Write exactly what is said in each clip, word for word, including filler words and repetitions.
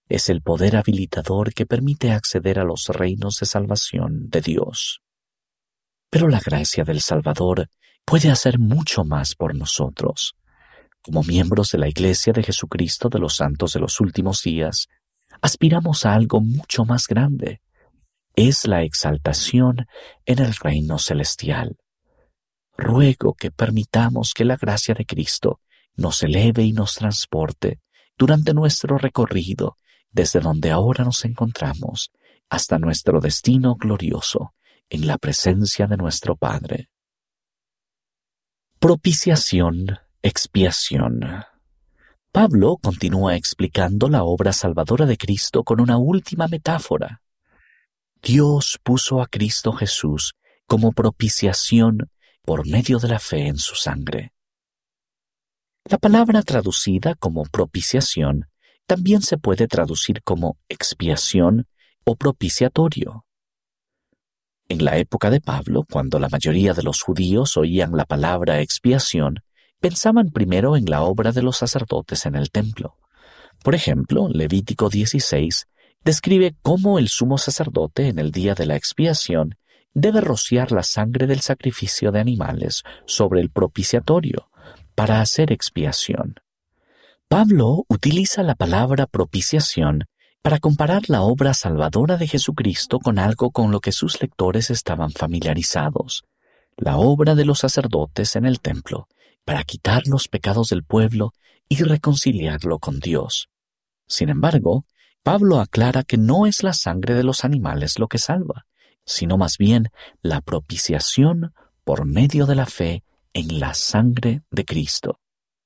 Es el poder habilitador que permite acceder a los reinos de salvación de Dios. Pero la gracia del Salvador puede hacer mucho más por nosotros. Como miembros de la Iglesia de Jesucristo de los Santos de los Últimos Días, aspiramos a algo mucho más grande. Es la exaltación en el reino celestial. Ruego que permitamos que la gracia de Cristo nos eleve y nos transporte durante nuestro recorrido desde donde ahora nos encontramos hasta nuestro destino glorioso en la presencia de nuestro Padre. Propiciación, expiación. Pablo continúa explicando la obra salvadora de Cristo con una última metáfora. Dios puso a Cristo Jesús como propiciación por medio de la fe en su sangre. La palabra traducida como propiciación también se puede traducir como expiación o propiciatorio. En la época de Pablo, cuando la mayoría de los judíos oían la palabra expiación, pensaban primero en la obra de los sacerdotes en el templo. Por ejemplo, Levítico dieciséis describe cómo el sumo sacerdote en el día de la expiación debe rociar la sangre del sacrificio de animales sobre el propiciatorio para hacer expiación. Pablo utiliza la palabra propiciación para comparar la obra salvadora de Jesucristo con algo con lo que sus lectores estaban familiarizados, la obra de los sacerdotes en el templo para quitar los pecados del pueblo y reconciliarlo con Dios. Sin embargo, Pablo aclara que no es la sangre de los animales lo que salva, sino más bien la propiciación por medio de la fe en la sangre de Cristo.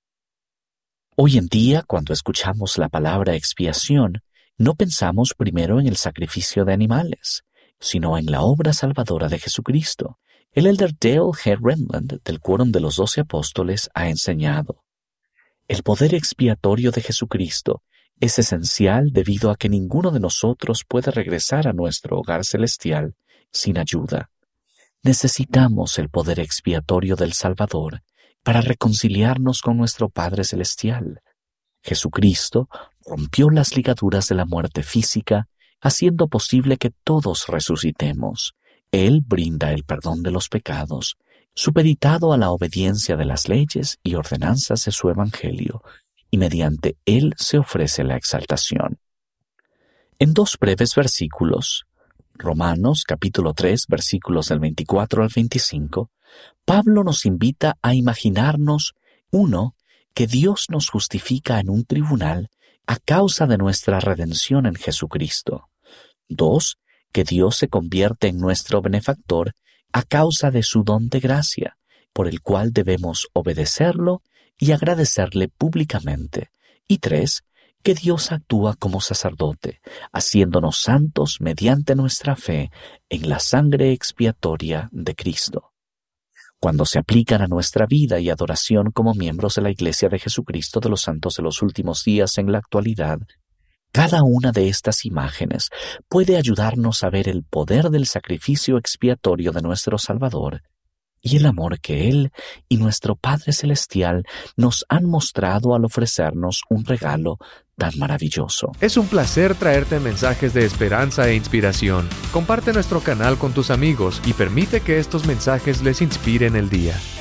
Hoy en día, cuando escuchamos la palabra expiación, no pensamos primero en el sacrificio de animales, sino en la obra salvadora de Jesucristo. El elder Dale G. Renland, del Quórum de los Doce Apóstoles, ha enseñado: el poder expiatorio de Jesucristo es esencial debido a que ninguno de nosotros puede regresar a nuestro hogar celestial sin ayuda. Necesitamos el poder expiatorio del Salvador para reconciliarnos con nuestro Padre Celestial. Jesucristo rompió las ligaduras de la muerte física, haciendo posible que todos resucitemos. Él brinda el perdón de los pecados, supeditado a la obediencia de las leyes y ordenanzas de su Evangelio, y mediante él se ofrece la exaltación. En dos breves versículos, Romanos capítulo tres, versículos del veinticuatro al veinticinco, Pablo nos invita a imaginarnos, uno, que Dios nos justifica en un tribunal a causa de nuestra redención en Jesucristo. Dos, que Dios se convierte en nuestro benefactor a causa de su don de gracia, por el cual debemos obedecerlo y agradecerle públicamente. Y tres, que Dios actúa como sacerdote, haciéndonos santos mediante nuestra fe en la sangre expiatoria de Cristo. Cuando se aplican a nuestra vida y adoración como miembros de la Iglesia de Jesucristo de los Santos de los Últimos Días en la actualidad, cada una de estas imágenes puede ayudarnos a ver el poder del sacrificio expiatorio de nuestro Salvador y el amor que Él y nuestro Padre Celestial nos han mostrado al ofrecernos un regalo tan maravilloso. Es un placer traerte mensajes de esperanza e inspiración. Comparte nuestro canal con tus amigos y permite que estos mensajes les inspiren el día.